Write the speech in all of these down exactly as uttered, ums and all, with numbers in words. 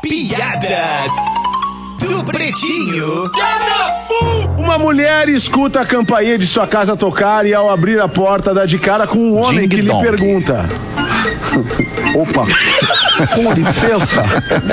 Piada do Pretinho. Uma mulher escuta a campainha de sua casa tocar e ao abrir a porta dá de cara com um homem que lhe pergunta: opa, com licença,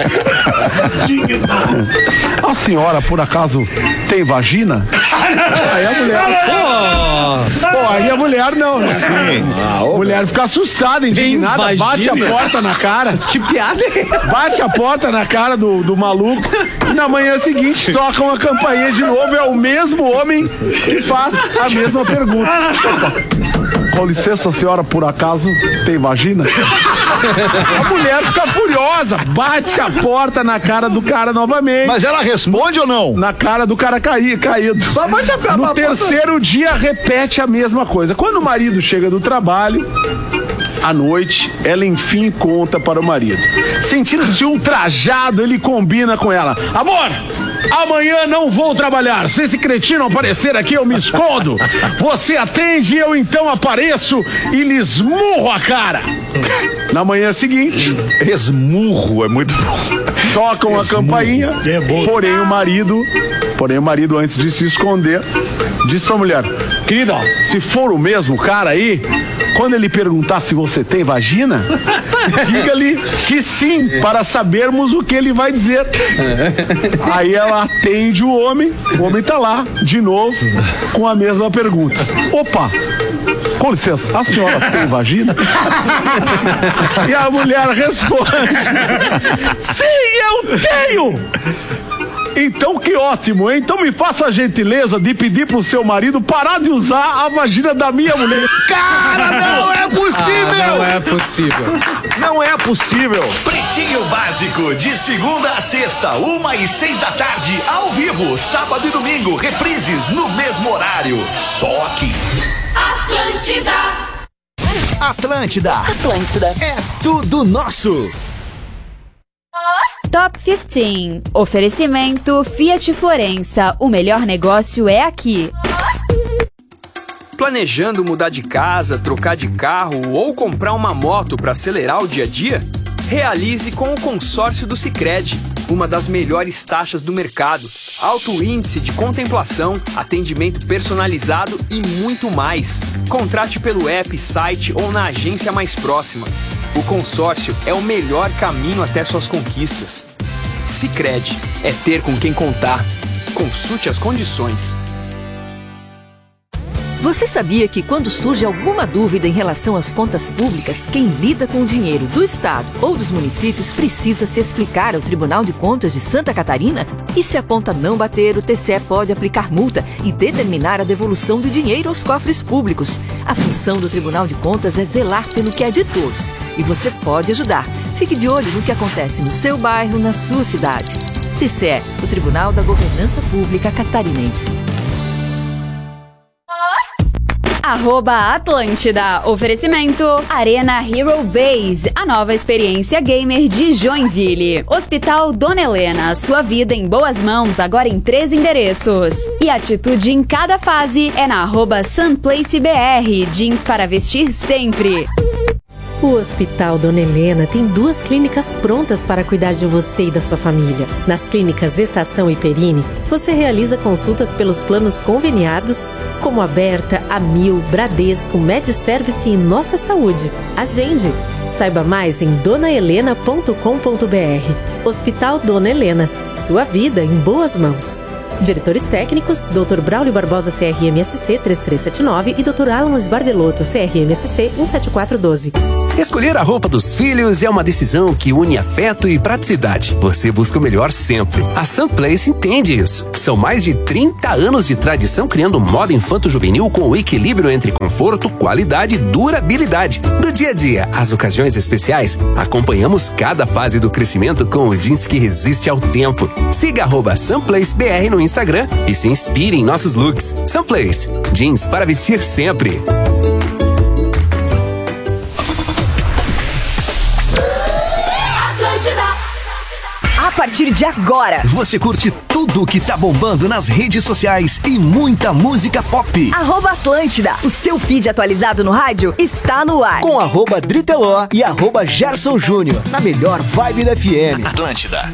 a senhora por acaso tem vagina? Aí a mulher, pô, pô aí a mulher não, né? Sim. Ah, a mulher fica assustada, indignada, bate a porta na cara. Que piada é? Bate a porta na cara do, do maluco e na manhã seguinte toca uma campainha de novo. É o mesmo homem que faz a mesma pergunta. Opa, com licença, senhora, por acaso tem vagina? A mulher fica furiosa, bate a porta na cara do cara novamente. Mas ela responde ou não? Na cara do cara caí, caído. Só bate a porta. No terceiro dia repete a mesma coisa. Quando o marido chega do trabalho, à noite, ela enfim conta para o marido. Sentindo-se ultrajado, ele combina com ela: amor, amanhã não vou trabalhar. Se esse cretino aparecer aqui, eu me escondo. Você atende e eu então apareço e lhe esmurro a cara. Na manhã seguinte, esmurro é muito bom. Tocam a campainha, porém o marido, porém o marido antes de se esconder, diz pra mulher: querida, se for o mesmo cara aí, quando ele perguntar se você tem vagina, diga-lhe que sim, para sabermos o que ele vai dizer. Aí ela atende o homem, o homem tá lá, de novo, com a mesma pergunta. Opa, com licença, a senhora tem vagina? E a mulher responde: sim, eu tenho! Então que ótimo, hein? Então me faça a gentileza de pedir pro seu marido parar de usar a vagina da minha mulher. Cara, não é possível! Ah, não é possível. Não é possível. Pretinho Básico, de segunda a sexta, uma e seis da tarde, ao vivo, sábado e domingo, reprises no mesmo horário. Só aqui. Atlântida. Atlântida. Atlântida. É tudo nosso. Top quinze. Oferecimento Fiat Florença. O melhor negócio é aqui. Planejando mudar de casa, trocar de carro ou comprar uma moto para acelerar o dia a dia? Realize com o consórcio do Sicredi, uma das melhores taxas do mercado, alto índice de contemplação, atendimento personalizado e muito mais. Contrate pelo app, site ou na agência mais próxima. O consórcio é o melhor caminho até suas conquistas. Sicredi é ter com quem contar. Consulte as condições. Você sabia que quando surge alguma dúvida em relação às contas públicas, quem lida com o dinheiro do Estado ou dos municípios precisa se explicar ao Tribunal de Contas de Santa Catarina? E se a conta não bater, o T C E pode aplicar multa e determinar a devolução do dinheiro aos cofres públicos. A função do Tribunal de Contas é zelar pelo que é de todos. E você pode ajudar. Fique de olho no que acontece no seu bairro, na sua cidade. T C E, o Tribunal da Governança Pública Catarinense. Arroba Atlântida. Oferecimento Arena Hero Base, a nova experiência gamer de Joinville. Hospital Dona Helena, sua vida em boas mãos, agora em três endereços. E atitude em cada fase é na arroba SunPlaceBR, jeans para vestir sempre. O Hospital Dona Helena tem duas clínicas prontas para cuidar de você e da sua família. Nas clínicas Estação e Perini, você realiza consultas pelos planos conveniados, como Aberta, Amil, Bradesco, MedService e Nossa Saúde. Agende! Saiba mais em dona helena ponto com ponto br. Hospital Dona Helena, sua vida em boas mãos. Diretores técnicos, doutor Braulio Barbosa, C R M S C três três sete nove e doutor Alan Esbardelotto, C R M S C um sete quatro um dois. Escolher a roupa dos filhos é uma decisão que une afeto e praticidade. Você busca o melhor sempre. A Sunplace entende isso. São mais de trinta anos de tradição criando moda infanto-juvenil com o equilíbrio entre conforto, qualidade e durabilidade. Do dia a dia às ocasiões especiais, acompanhamos cada fase do crescimento com o jeans que resiste ao tempo. Siga arroba SunplaceBR no Instagram e se inspire em nossos looks. Sunplace, jeans para vestir sempre. partir de agora. Você curte tudo que tá bombando nas redes sociais e muita música pop. Arroba Atlântida, o seu feed atualizado no rádio está no ar. Com arroba Driteló e arroba Gerson Júnior, na melhor vibe da F M. Atlântida.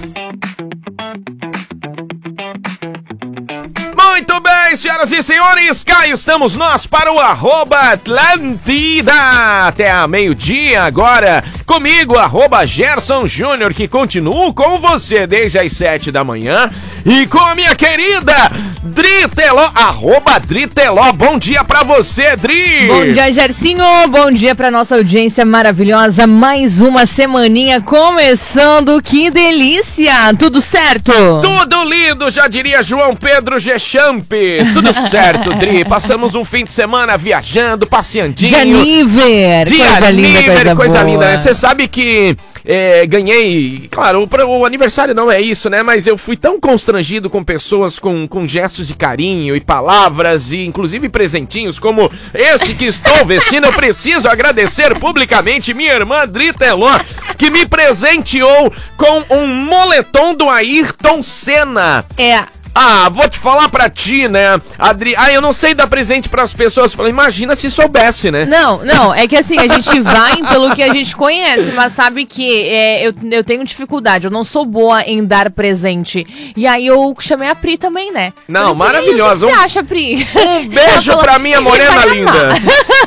Muito bem, senhoras e senhores, cá estamos nós para o arroba Atlântida até a meio-dia agora, comigo, arroba Gerson Júnior, que continuo com você desde as sete da manhã, e com a minha querida Driteló, arroba Driteló. Bom dia pra você, Dri! Bom dia, Gersinho, bom dia pra nossa audiência maravilhosa, mais uma semaninha começando, que delícia, tudo certo? Tudo lindo, já diria João Pedro G. Champes, tudo certo, Dri, passamos um fim de semana viajando, passeandinho. Dia níver, coisa linda, coisa, coisa boa. linda, né? Você sabe que é, ganhei, claro, o, o aniversário não é isso, né, mas eu fui tão constrangido com pessoas com, com gestos de carinho e palavras e inclusive presentinhos como esse que estou vestindo. Eu preciso agradecer publicamente minha irmã Driteló, que me presenteou com um moletom do Ayrton Senna. É. Ah, vou te falar pra ti, né, Adri... Ah, eu não sei dar presente pras pessoas. Falei, imagina se soubesse, né? Não, não, é que assim, a gente vai pelo que a gente conhece, mas sabe que é, eu, eu tenho dificuldade, eu não sou boa em dar presente. E aí eu chamei a Pri também, né? Não, falei, maravilhosa. O que você acha, Pri? Um beijo falou, pra minha morena linda.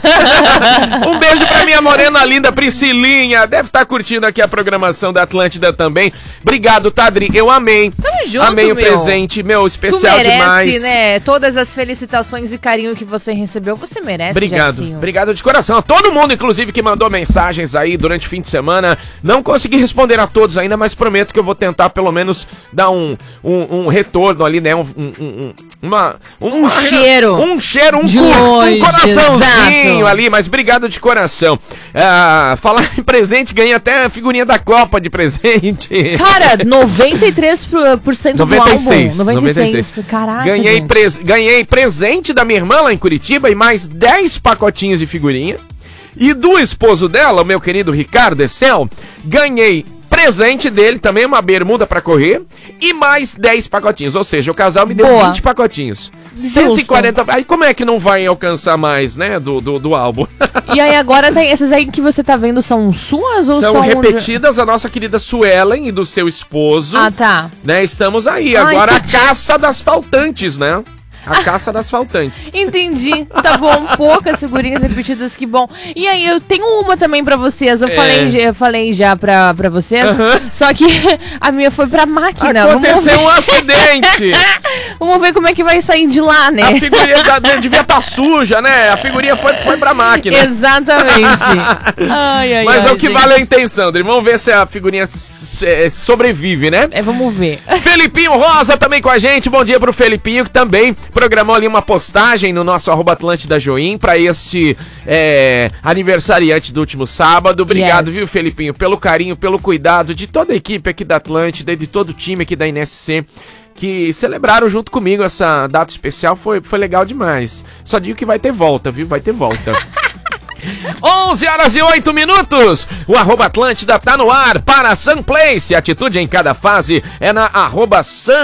Um beijo pra minha morena linda, Priscilinha. Deve estar curtindo aqui a programação da Atlântida também. Obrigado, Tadri, eu amei. Tamo junto, amei o meu. presente, meu. Especial tu merece, demais, né? Todas as felicitações e carinho que você recebeu, você merece. Obrigado, Gersinho. obrigado de coração a todo mundo, inclusive, que mandou mensagens aí durante o fim de semana. Não consegui responder a todos ainda, mas prometo que eu vou tentar pelo menos dar um, um, um retorno ali, né? Um, um, um, uma, um uma, cheiro. Um cheiro, um, de cu, longe, um coraçãozinho exato. ali, mas obrigado de coração. Ah, falar em presente, ganhei até a figurinha da Copa de presente. Cara, noventa e três por cento noventa e seis, do álbum. noventa e seis. noventa e seis. Caraca, ganhei, pres ganhei presente da minha irmã lá em Curitiba e mais dez pacotinhos de figurinha. E do esposo dela, o meu querido Ricardo Essel, ganhei presente dele também, uma bermuda pra correr e mais dez pacotinhos. Ou seja, o casal me deu Boa. vinte pacotinhos. cento e quarenta. Aí como é que não vai alcançar mais, né, do, do, do álbum? E aí agora tem essas aí que você tá vendo, são suas ou são... São repetidas, a nossa querida Suelen e do seu esposo. Ah, tá. Né, estamos aí. Ai, agora que... a caça das faltantes, né? A caça das faltantes. Entendi. Tá bom, poucas figurinhas repetidas, que bom. E aí, eu tenho uma também pra vocês. Eu, É. falei, eu falei já pra, pra vocês. Uhum. Só que a minha foi pra máquina. Aconteceu um acidente. Vamos ver como é que vai sair de lá, né? A figurinha da, devia estar suja, né? A figurinha foi, foi pra máquina. Exatamente. Ai, ai, Mas ai, é o que gente. vale a intenção, Dri. Vamos ver se a figurinha s- s- sobrevive, né? É, vamos ver. Felipinho Rosa também com a gente. Bom dia pro Felipinho, que também programou ali uma postagem no nosso arroba Atlântida Join pra este é, aniversariante do último sábado. Obrigado, Yes. viu, Felipinho, pelo carinho, pelo cuidado de toda a equipe aqui da Atlântida e de todo o time aqui da N S C, que celebraram junto comigo essa data especial. Foi, foi legal demais. Só digo que vai ter volta, viu? Vai ter volta. onze horas e oito minutos. O arroba Atlântida tá no ar para a Sunplace. Atitude em cada fase é na arroba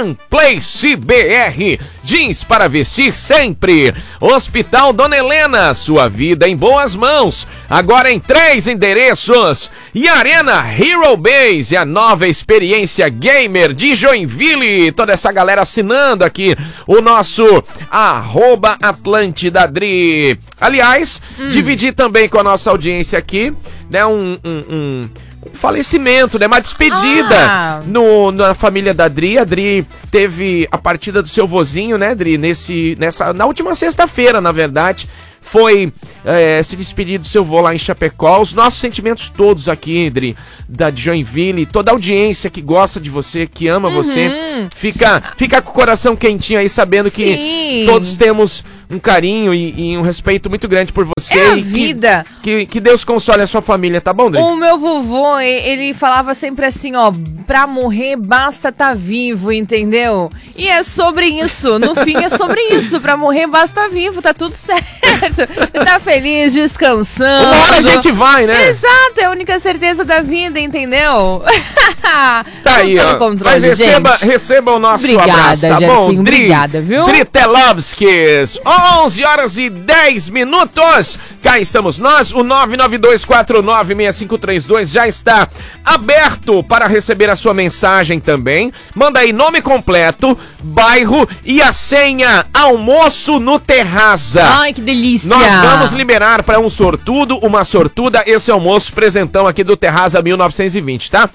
SunplaceBR. Jeans para vestir sempre. Hospital Dona Helena, sua vida em boas mãos. Agora em três endereços. E Arena Hero Base, a nova experiência gamer de Joinville. Toda essa galera assinando aqui o nosso arroba Atlântida Dri. Aliás, hum. dividir também com a nossa audiência aqui, né, um, um, um, um falecimento, né, uma despedida ah. no, na família da Dri. A Dri teve a partida do seu vozinho, né, Dri, nesse, nessa, na última sexta-feira, na verdade. Foi é, se despedir do seu vô lá em Chapecó. Os nossos sentimentos todos aqui, Dri, da de Joinville, toda a audiência que gosta de você, que ama uhum. você, fica, fica com o coração quentinho aí, sabendo Sim. que todos temos um carinho e, e um respeito muito grande por você. É a e vida. Que, que, que Deus console a sua família, tá bom, Dri? O meu vovô, ele falava sempre assim, ó, pra morrer basta tá vivo, entendeu? E é sobre isso, no fim é sobre isso, pra morrer basta tá vivo, tá tudo certo. Tá feliz, descansando. Uma hora a gente vai, né? Exato, é a única certeza da vida, entendeu? Tá Tá aí, sob ó. controle, Mas receba, gente. receba o nosso Obrigada, abraço, tá Gersinho, bom? obrigada, viu? Tritelovskis, onze horas e dez minutos. Cá estamos nós, o nove nove dois quatro nove seis cinco três dois já está aberto para receber a sua mensagem também. Manda aí nome completo, bairro e a senha almoço no Terraza. Ai, que delícia. Nós vamos liberar para um sortudo, uma sortuda, esse almoço presentão aqui do Terraza mil novecentos e vinte, tá?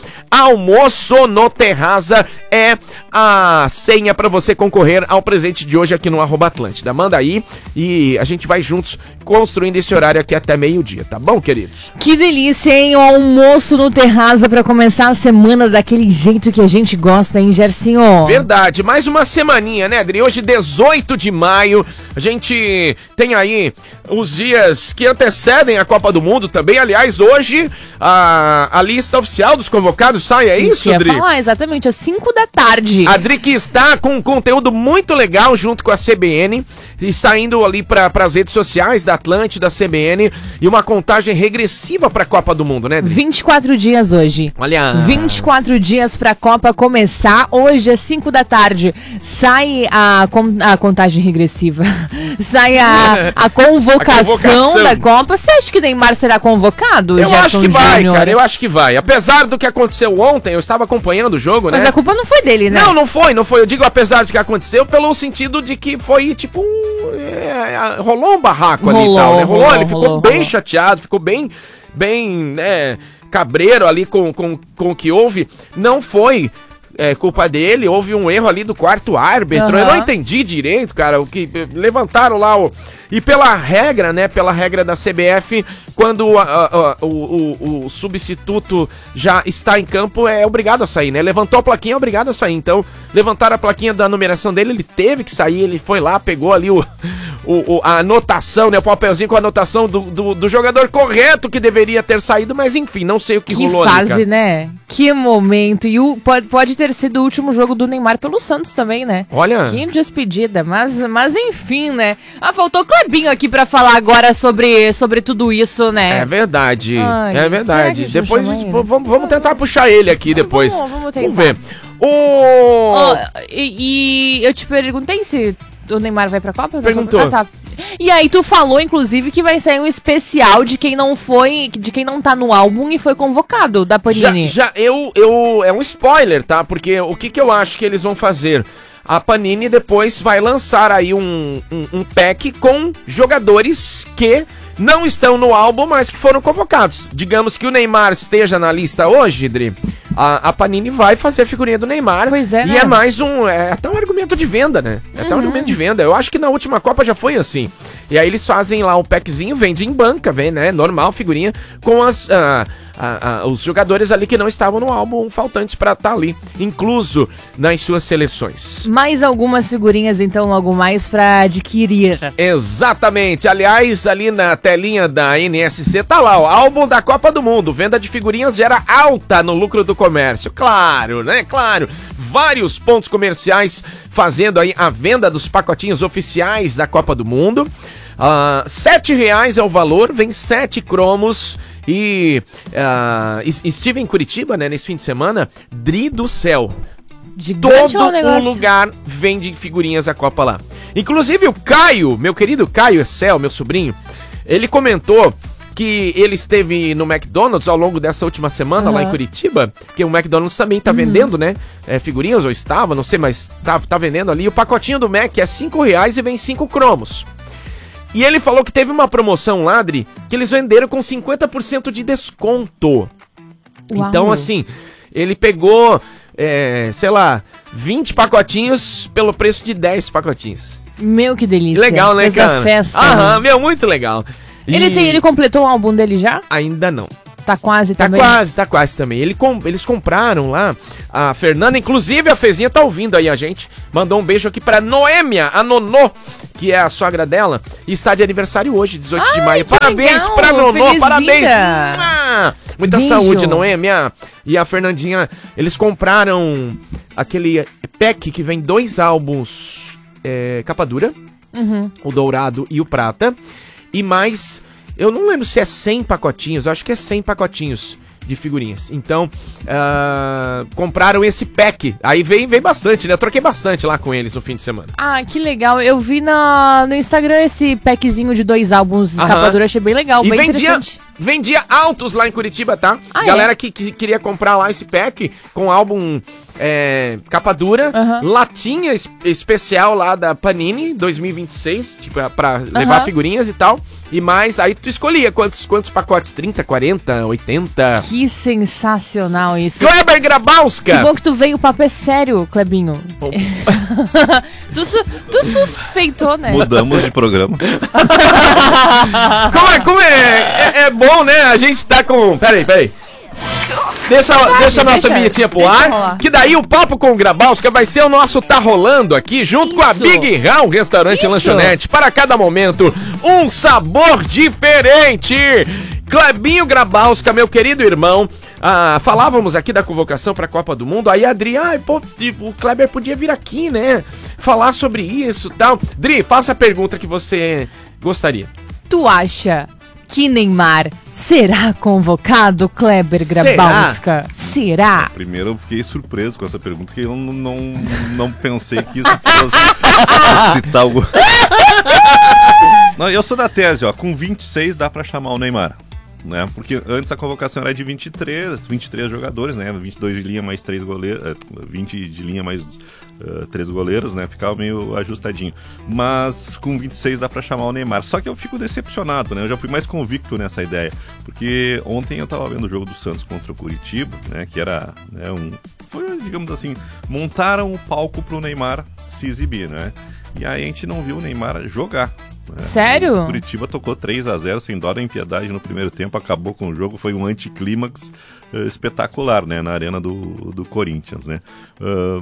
Almoço no Terraza é a senha para você concorrer ao presente de hoje aqui no Arroba Atlântida. Manda aí e a gente vai juntos construindo esse horário aqui até meio-dia, tá bom, queridos? Que delícia, hein? O almoço no Terraza pra começar a semana daquele jeito que a gente gosta, hein, Gersinho? Verdade, mais uma semaninha, né, Adri? Hoje, dezoito de maio, a gente tem aí os dias que antecedem a Copa do Mundo também. Aliás, hoje a, a lista oficial dos convocados sai, é isso, Adri? Falar, exatamente, às cinco da tarde. A Adri que está com um conteúdo muito legal junto com a C B N, está indo ali para as redes sociais da Atlântida, da C B N, e uma contagem regressiva para a Copa do Mundo, né, Adri? vinte e quatro dias hoje. Olha. vinte e quatro dias pra Copa começar. Hoje, às cinco da tarde, sai a, con a contagem regressiva. Sai a, a, convocação a convocação da Copa. Você acha que Neymar será convocado, Eu Gerson acho que vai, Júnior? cara, eu acho que vai. Apesar do que aconteceu ontem, eu estava acompanhando o jogo, né? Mas a culpa não foi dele, né? Não, não foi, não foi. Eu digo apesar do que aconteceu, pelo sentido de que foi, tipo, um... É, rolou um barraco rolou, ali e tal, né? Rolou, rolou ele ficou rolou, bem rolou. chateado, ficou bem, bem, né, cabreiro ali com, com, com o que houve. Não foi... É culpa dele, houve um erro ali do quarto árbitro. Uhum. Eu não entendi direito, cara, o que levantaram lá o... E pela regra, né, pela regra da C B F, quando a, a, a, o, o, o substituto já está em campo, é obrigado a sair, né? Levantou a plaquinha, é obrigado a sair. Então, levantaram a plaquinha da numeração dele, ele teve que sair, ele foi lá, pegou ali o, o, o, a anotação, né, o papelzinho com a anotação do, do, do jogador correto que deveria ter saído, mas enfim, não sei o que, que rolou fase, ali, cara. né? Que momento. E o, pode, pode ter sido o último jogo do Neymar pelo Santos também, né? Olha. Que despedida, mas, mas enfim, né? Ah, faltou o Clebinho aqui pra falar agora sobre, sobre tudo isso, né? É verdade, Ai, é verdade. será que Depois chama a gente- ele? vamos, vamos tentar puxar ele aqui depois. Vamos, vamos tentar. Vamos ver. O... Ó, e, e eu te perguntei se o Neymar vai pra Copa? Perguntou. Ah, tá. E aí tu falou, inclusive, que vai sair um especial de quem não foi, de quem não tá no álbum e foi convocado, da Já, Panini. já eu, eu. É um spoiler, tá? Porque o que, que eu acho que eles vão fazer? A Panini depois vai lançar aí um, um, um pack com jogadores que não estão no álbum, mas que foram convocados. Digamos que o Neymar esteja na lista hoje, Dri. A, a Panini vai fazer a figurinha do Neymar. Pois é, E né? é mais um. É até um argumento de venda, né? É até um Uhum. argumento de venda. Eu acho que na última Copa já foi assim. E aí eles fazem lá um packzinho, vende em banca, vem, né? Normal, figurinha, com as. ah, ah, ah, os jogadores ali que não estavam no álbum, faltantes pra estar ali, incluso nas suas seleções. Mais algumas figurinhas, então, logo mais pra adquirir. Exatamente. Aliás, ali na telinha da N S C tá lá, ó, álbum da Copa do Mundo. Venda de figurinhas gera alta no lucro do comércio. Claro, né? Claro. Vários pontos comerciais fazendo aí a venda dos pacotinhos oficiais da Copa do Mundo. Uh, sete reais é o valor, vem sete cromos. E uh, es- estive em Curitiba, né, nesse fim de semana. Dri do céu. Gigante Todo é o o negócio. lugar vende figurinhas da Copa lá. Inclusive o Caio, meu querido Caio Excel, meu sobrinho, ele comentou que ele esteve no McDonald's ao longo dessa última semana, Uhum. lá em Curitiba, que o McDonald's também tá vendendo, né, é, figurinhas, ou estava, não sei, mas tá, tá vendendo ali. O pacotinho do Mac é cinco reais e vem cinco cromos. E ele falou que teve uma promoção lá, Adri, que eles venderam com cinquenta por cento de desconto. Uau. Então, assim, ele pegou, é, sei lá, vinte pacotinhos pelo preço de dez pacotinhos. Meu, que delícia. Legal, né, Fez a cara? festa. Aham, meu, muito legal. Ele, E tem, ele completou o álbum dele já? Ainda não. Tá quase Tá também? quase, tá quase também. Ele com- eles compraram lá, a Fernanda, inclusive a Fezinha tá ouvindo aí a gente, mandou um beijo aqui pra Noêmia, a Nonô, que é a sogra dela, e está de aniversário hoje, dezoito de maio. que Parabéns legal, pra Nonô, feliz parabéns! vida. Mua! Muita Beijo. saúde, Noêmia. E a Fernandinha, eles compraram aquele pack que vem dois álbuns é, capa dura, Uhum. o dourado e o prata, e mais, eu não lembro se é cem pacotinhos, eu acho que é cem pacotinhos de figurinhas. Então, uh, compraram esse pack. Aí vem, vem bastante, né? Eu troquei bastante lá com eles no fim de semana. Ah, que legal. Eu vi na, no Instagram esse packzinho de dois álbuns de Aham. capa dura, achei bem legal, E bem vendia, interessante. vendia altos lá em Curitiba, tá? Ah, Galera é? que, que queria comprar lá esse pack com álbum é, capa dura, Aham. latinha es- especial lá da Panini dois mil e vinte e seis, tipo, pra levar Aham. figurinhas e tal. E mais, aí tu escolhia quantos, quantos pacotes, trinta, quarenta, oitenta... Que sensacional isso. Kleber Grabowska! Que bom que tu veio, o papo é sério, Clebinho. tu, su- tu suspeitou, né? Mudamos de programa. Como é, como é, é, é bom, né? A gente tá com... Peraí, peraí. Deixa, Vai, deixa a nossa deixa, vinhetinha pro deixa ar, rolar. que daí o papo com o Grabowska vai ser o nosso Tá Rolando aqui, junto com a Isso. Big Round Restaurante e Isso. Lanchonete. Para cada momento, um sabor diferente. Clebinho Grabowska, meu querido irmão, ah, falávamos aqui da convocação pra Copa do Mundo, aí a Adri, ai, pô, tipo, o Kleber podia vir aqui, né, falar sobre isso e tal. Dri, faça a pergunta que você gostaria. Tu acha que Neymar será convocado, Kleber Grabowska? Será? Primeiro eu fiquei surpreso com essa pergunta, porque eu não, não, não pensei que isso fosse suscitar algo. Não, eu sou da tese, ó, com vinte e seis dá pra chamar o Neymar. Né? Porque antes a convocação era de vinte e três, vinte e três jogadores, né? vinte e dois de linha mais três goleiros, vinte de linha mais uh, três goleiros, né? Ficava meio ajustadinho. Mas com vinte e seis dá pra chamar o Neymar. Só que eu fico decepcionado, né? Eu já fui mais convicto nessa ideia. Porque ontem eu tava vendo o jogo do Santos contra o Curitiba, né? Que era, né, um... Foi, digamos assim, montaram o palco pro Neymar se exibir, né? E aí a gente não viu o Neymar jogar. Né? Sério? O Curitiba tocou três a zero sem dó nem piedade no primeiro tempo, acabou com o jogo, foi um anticlímax uh, espetacular, né, na arena do, do Corinthians, né. Uh,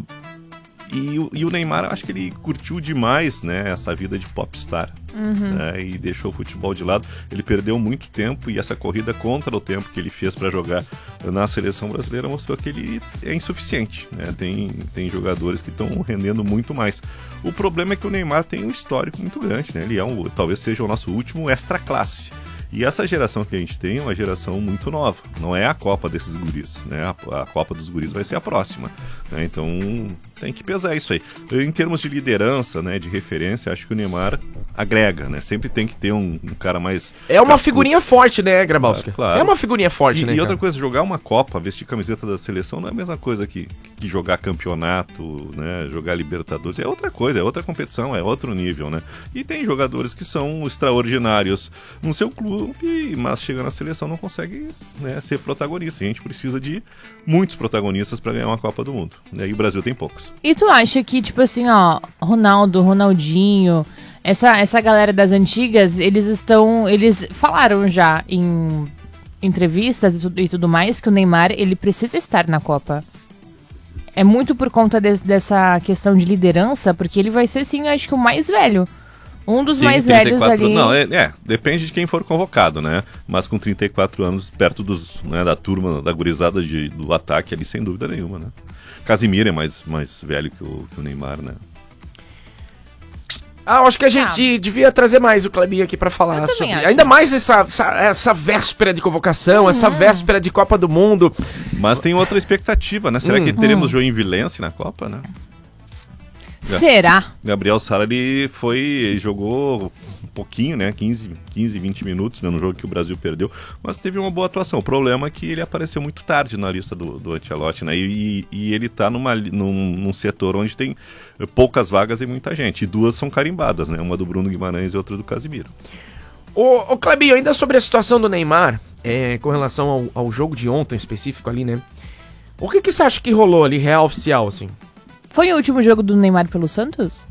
e, o- e o Neymar, eu acho que ele curtiu demais, né, essa vida de popstar. Uhum. Né, e deixou o futebol de lado. Ele perdeu muito tempo e essa corrida contra o tempo que ele fez para jogar na seleção brasileira mostrou que ele é insuficiente, né? Tem, tem jogadores que estão rendendo muito mais. O problema é que o Neymar tem um histórico muito grande, né? Ele é um, talvez seja o nosso último extra classe. E essa geração que a gente tem é uma geração muito nova. Não é a Copa desses guris, né? A, a Copa dos guris vai ser a próxima, né? Então tem que pesar isso aí. Em termos de liderança, né? De referência, acho que o Neymar agrega, né? Sempre tem que ter um, um cara mais... É uma figurinha forte, né, Grabowska? Claro. É uma figurinha forte, e, né, E outra cara? coisa, jogar uma Copa, vestir camiseta da seleção não é a mesma coisa que, que jogar campeonato, né? Jogar Libertadores. É outra coisa, é outra competição, é outro nível, né? E tem jogadores que são extraordinários no seu clube, mas chega na seleção não consegue, né, ser protagonista. E a gente precisa de muitos protagonistas para ganhar uma Copa do Mundo, né? E o Brasil tem poucos. E tu acha que, tipo assim, ó, Ronaldo, Ronaldinho, essa, essa galera das antigas, eles estão, eles falaram já em entrevistas e tudo, e tudo mais que o Neymar, ele precisa estar na Copa. É muito por conta de- dessa questão de liderança, porque ele vai ser, sim, acho que o mais velho. Um dos Sim, mais trinta e velhos quatro ali. Não, é, é, depende de quem for convocado, né? Mas com trinta e quatro anos, perto dos, né, da turma, da gurizada de, do ataque ali, sem dúvida nenhuma, né? Casimiro é mais, mais velho que o, que o Neymar, né? Ah, eu acho que a gente devia trazer mais o Clebinho aqui pra falar também sobre... acho. Ainda mais essa, essa, essa véspera de convocação, essa véspera de Copa do Mundo. Mas tem outra expectativa, né? Será Hum. que teremos Hum. Joinvilense na Copa, né? Será? Gabriel Sara, ele foi, ele jogou um pouquinho, né, quinze, quinze, vinte minutos, né, no jogo que o Brasil perdeu, mas teve uma boa atuação. O problema é que ele apareceu muito tarde na lista do, do Ancelotti, né, e, e ele tá numa, li- num, num setor onde tem poucas vagas e muita gente, e duas são carimbadas, né, uma do Bruno Guimarães e outra do Casimiro. Ô, ô Clebinho, ainda sobre a situação do Neymar, é, com relação ao, ao jogo de ontem específico ali, né? O que que você acha que rolou ali, real oficial, assim? Foi o último jogo do Neymar pelo Santos?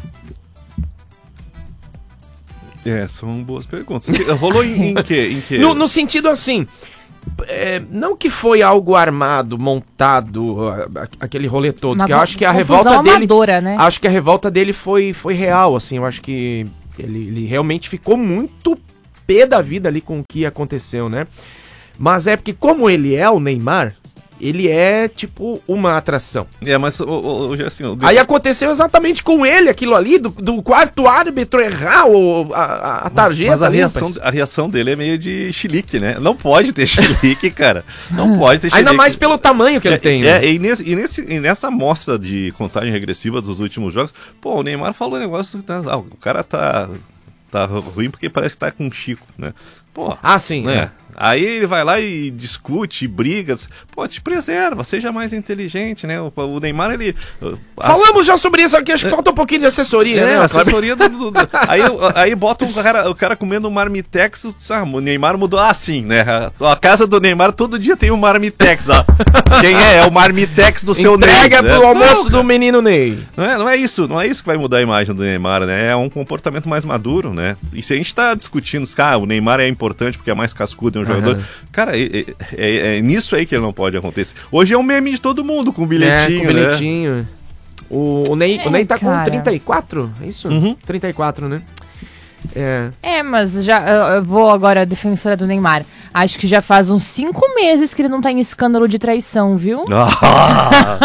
É, são boas perguntas. Que- Rolou em, em que? Em que? No, no sentido assim, é, não que foi algo armado, montado, a- a- aquele rolê todo, Uma que eu acho que a confusão revolta dele, amadora, né? acho que a revolta dele foi, foi real, assim, eu acho que ele, ele realmente ficou muito pé da vida ali com o que aconteceu, né? Mas é porque como ele é o Neymar, ele é, tipo, uma atração. É, mas hoje assim... Eu... Aí aconteceu exatamente com ele, aquilo ali, do, do quarto árbitro errar o, a, a tarjeta. Mas, mas a, ali, reação, a reação dele é meio de chilique, né? Não pode ter chilique, cara. Não pode ter chilique. Ainda mais pelo tamanho que ele é, tem. É, né? e, nesse, e, nesse, e nessa amostra de contagem regressiva dos últimos jogos, pô, o Neymar falou um negócio, ah, o cara tá, tá ruim porque parece que tá com o Chico, né? Pô, ah, sim, né? É. Aí ele vai lá e discute, briga, pô, te preserva, seja mais inteligente, né? O, o Neymar, ele... Falamos já sobre isso aqui, acho que é. falta um pouquinho de assessoria, é, né? assessoria do... do, do aí, aí bota o cara, o cara comendo um marmitex, ah, o Neymar mudou, ah, sim, né? A, a casa do Neymar todo dia tem um marmitex, ó. Quem é? É o marmitex do seu Ney. Entrega pro né? almoço não, do menino Ney. Não é, não é isso, não é isso que vai mudar a imagem do Neymar, né? É um comportamento mais maduro, né? E se a gente tá discutindo, ah, o Neymar é importante porque é mais cascudo, é um jogador... Uhum. Cara, Cara, é, é, é nisso aí que ele não pode acontecer. Hoje é um meme de todo mundo, com bilhetinho, é, com bilhetinho. Né? O, o, Ney, é, o Ney tá cara. com trinta e quatro, é isso? Uhum. trinta e quatro, né? É. é, mas já eu vou agora a defensora do Neymar. Acho que já faz uns cinco meses que ele não tá em escândalo de traição, viu? Ah.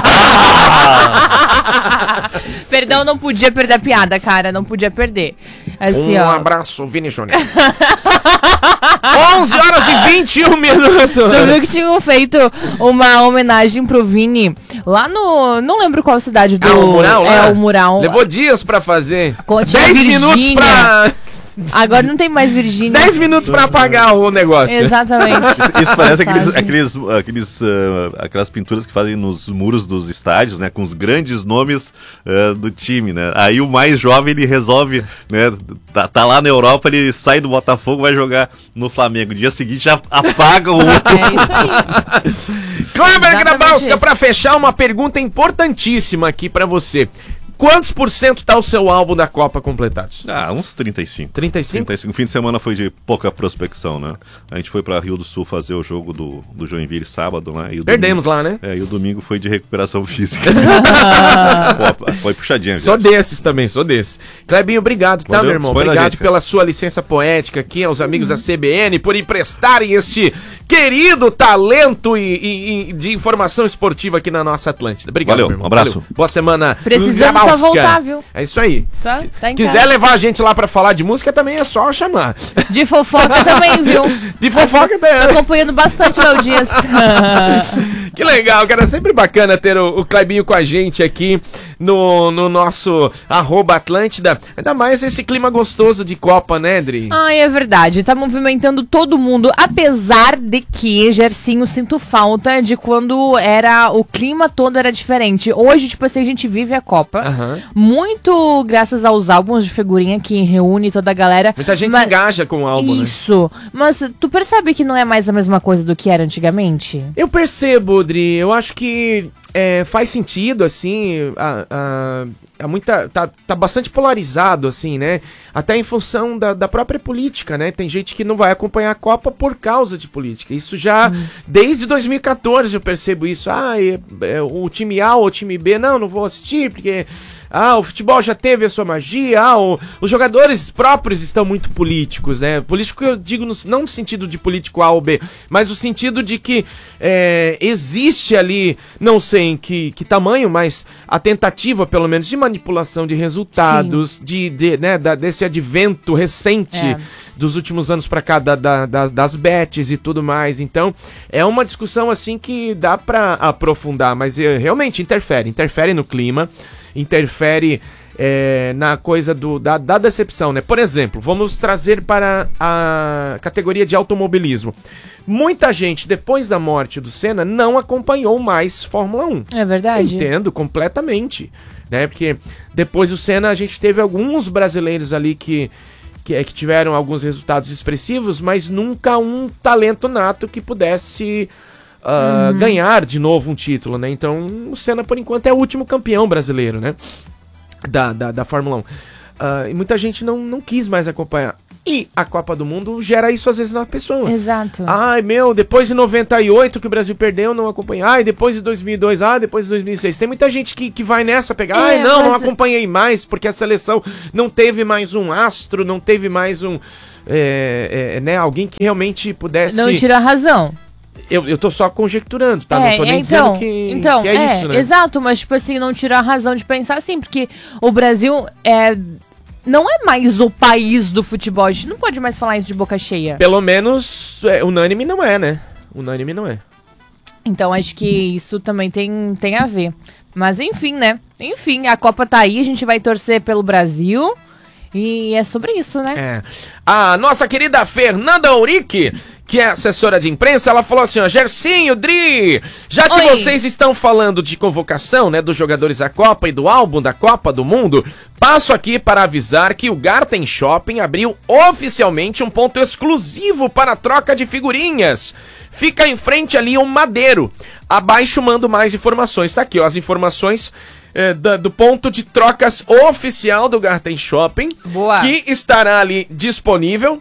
Perdão, não podia perder a piada, cara. Não podia perder. Assim, um ó. abraço, Vini Júnior. onze horas e vinte e um minutos. Tu viu que tinham feito uma homenagem pro Vini lá no... Não lembro qual cidade do... Ah, o mural lá? É, o mural. Levou dias pra fazer. dez minutos pra... Agora não tem mais Virgínia. dez minutos pra apagar o negócio. Exatamente. Isso, isso parece aqueles, aqueles, aqueles, uh, aquelas pinturas que fazem nos muros dos estádios, né? Com os grandes nomes uh, do time, né? Aí o mais jovem, ele resolve, né? Tá, tá lá na Europa, ele sai do Botafogo, vai jogar no Flamengo. Dia seguinte já apaga o outro. É isso aí. Kleber Grabowska, pra fechar, uma pergunta importantíssima aqui pra você. Quantos por cento tá o seu álbum da Copa completados? Ah, uns trinta e cinco. trinta e cinco? trinta e cinco. O fim de semana foi de pouca prospecção, né? A gente foi pra Rio do Sul fazer o jogo do, do Joinville sábado, né? E o Perdemos domingo, lá, né? É, e o domingo foi de recuperação física. Pô, foi puxadinha. Sou viagem. desses também, sou desses. Clebinho, obrigado, tá, Valeu, meu irmão? Obrigado gente, pela sua licença poética aqui, aos amigos uhum. da C B N, por emprestarem este querido talento e, e, e de informação esportiva aqui na nossa Atlântida. Obrigado, Valeu, meu irmão. Um abraço. Valeu. Boa semana. Precisamos só voltar, viu? É isso aí. Tá, tá em quiser casa. levar a gente lá pra falar de música, também é só chamar. De fofoca também, viu? De fofoca também. Tô acompanhando bastante o Léo Dias. Que legal, cara. É sempre bacana ter o, o Clebinho com a gente aqui no, no nosso arroba Atlântida. Ainda mais esse clima gostoso de Copa, né, Dri? Ai, é verdade. Tá movimentando todo mundo. Apesar de que, Gersinho, sinto falta de quando era o clima todo era diferente. Hoje, tipo assim, a gente vive a Copa. Uhum. Muito graças aos álbuns de figurinha que reúne toda a galera. Muita gente mas... se engaja com o álbum, Isso. Né? Mas tu percebe que não é mais a mesma coisa do que era antigamente? Eu percebo, Dri. Eu acho que é, faz sentido, assim, a, a, a muita, tá, tá bastante polarizado, assim, né? Até em função da, da própria política, né? Tem gente que não vai acompanhar a Copa por causa de política. Isso já, hum. desde dois mil e catorze eu percebo isso. Ah, é, é, o time A ou o time B, não, não vou assistir, porque... Ah, o futebol já teve a sua magia, ah, o, os jogadores próprios estão muito políticos, né? Político eu digo no, não no sentido de político A ou B, mas no sentido de que é, existe ali, não sei em que, que tamanho, mas a tentativa, pelo menos, de manipulação de resultados, de, de, né, da, desse advento recente é. dos últimos anos pra cá, da, da, da, das bets e tudo mais. Então, é uma discussão assim que dá pra aprofundar, mas é, realmente interfere, interfere no clima, interfere é, na coisa do, da, da decepção, né? Por exemplo, vamos trazer para a categoria de automobilismo. Muita gente, depois da morte do Senna, não acompanhou mais Fórmula um. É verdade. Entendo completamente, né? Porque depois do Senna a gente teve alguns brasileiros ali que, que, que tiveram alguns resultados expressivos, mas nunca um talento nato que pudesse... Uh, hum. ganhar de novo um título, né? Então o Senna, por enquanto, é o último campeão brasileiro, né? Da, da, da Fórmula um. Uh, e muita gente não, não quis mais acompanhar. E a Copa do Mundo gera isso às vezes na pessoa. Exato. Ai, meu, depois de noventa e oito que o Brasil perdeu, não acompanhei. Ai, depois de dois mil e dois, ah, depois de dois mil e seis. Tem muita gente que, que vai nessa pegar. É, ai, não, mas... não acompanhei mais, porque a seleção não teve mais um astro, não teve mais um... É, é, né, alguém que realmente pudesse... Não tira a razão. Eu, eu tô só conjecturando, tá? É, não tô nem é, então, dizendo que, então, que é, é isso, né? Exato, mas tipo assim, não tira a razão de pensar assim, porque o Brasil é, não é mais o país do futebol, a gente não pode mais falar isso de boca cheia. Pelo menos, é, unânime não é, né? Unânime não é. Então acho que isso também tem, tem a ver. Mas enfim, né? Enfim, a Copa tá aí, a gente vai torcer pelo Brasil. E é sobre isso, né? É. A nossa querida Fernanda Ourique, que é assessora de imprensa, ela falou assim, ó, Gersinho, Dri, já que Oi. vocês estão falando de convocação, né, dos jogadores da Copa e do álbum da Copa do Mundo, passo aqui para avisar que o Garten Shopping abriu oficialmente um ponto exclusivo para troca de figurinhas. Fica em frente ali um Madeiro. Abaixo mando mais informações. Tá aqui, ó, as informações é, da, do ponto de trocas oficial do Garten Shopping. Boa. Que estará ali disponível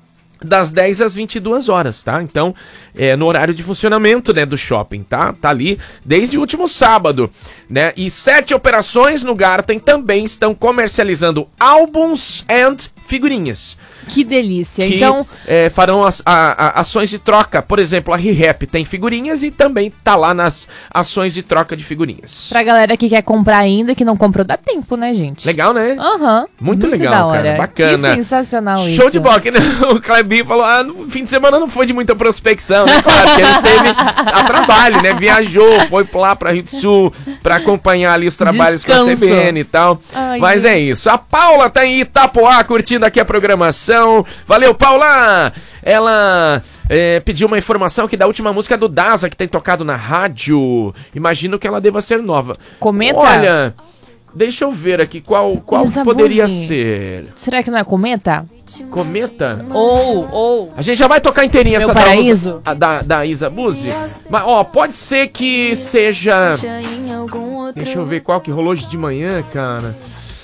das dez às vinte e duas horas, tá? Então, é no horário de funcionamento, né, do shopping, tá? Tá ali desde o último sábado, né? E sete operações no Garten também estão comercializando álbuns and figurinhas. Que delícia. Que, então, é, farão as, a, a, ações de troca. Por exemplo, a ReHap tem figurinhas e também tá lá nas ações de troca de figurinhas. pra galera que quer comprar ainda, que não comprou, dá tempo, né, gente? Legal, né? Aham. Muito, muito legal, da hora. cara. Bacana. Que sensacional isso. Show de bola. Que, né, o Clebinho falou, ah, no fim de semana não foi de muita prospecção, né? Claro, porque ele esteve a trabalho, né? Viajou, foi lá pra Rio do Sul pra acompanhar ali os trabalhos Descanso. com a C B N e tal. Ai, Mas gente. é isso. A Paula tá em Itapoá curtindo aqui a programação. Valeu, Paula! Ela é, pediu uma informação aqui da última música do Daza que tem tocado na rádio. Imagino que ela deva ser nova. Cometa? Olha, deixa eu ver aqui qual, qual Isa poderia Buzzi. ser. Será que não é Cometa? Cometa? Ou, ou... A gente já vai tocar inteirinha Meu essa da, Paraíso? a da, da Isa Buzzi. Mas, ó, pode ser que seja... Deixa eu ver qual que rolou hoje de manhã, cara.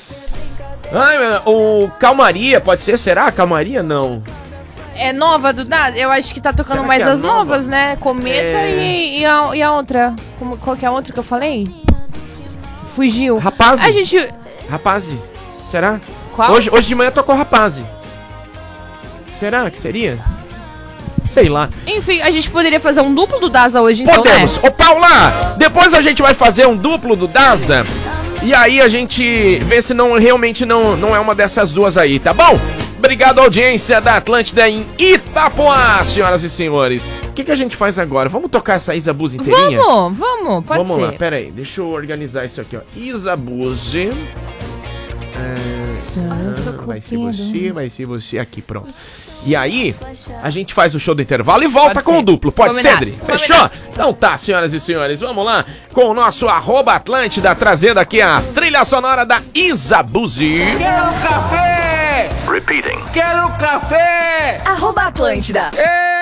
Ai, o Calmaria, pode ser? Será? Calmaria, não. É nova do Dada? Eu acho que tá tocando Será mais que é as nova? novas, né? Cometa É. e, e, a, e a outra. Como, qual que é a outra que eu falei? Fugiu. Rapaz. A gente... Rapaz, será? Qual? Hoje, hoje de manhã tocou Rapaz. Será que seria? Sei lá. Enfim, a gente poderia fazer um duplo do Daza hoje, então, Podemos. né? Ô, Paula, depois a gente vai fazer um duplo do Daza. E aí a gente vê se não realmente não, não é uma dessas duas aí, tá bom? Obrigado, audiência da Atlântida em Itapoá, senhoras e senhores. O que, que a gente faz agora? Vamos tocar essa Isa Buzzi inteirinha? Vamos, vamos, pode Vamos ser. lá, pera aí. Deixa eu organizar isso aqui, ó. Isa Buzzi. É, vai ser você, vai ser você aqui, pronto. E aí, a gente faz o show do intervalo e volta Pode com ser. o duplo. Pode Combinado. ser, Dri? Fechou? Então tá, senhoras e senhores, vamos lá com o nosso arroba Atlântida, trazendo aqui a trilha sonora da Isa Buzzi. Quero café! Repeating. Quero café! Arroba Atlântida. É!